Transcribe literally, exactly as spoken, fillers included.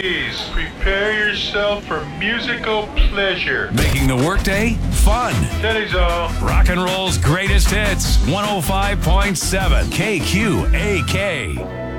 Please prepare yourself for musical pleasure. Making the workday fun. That is all. Rock and roll's greatest hits. one oh five point seven K Q A K.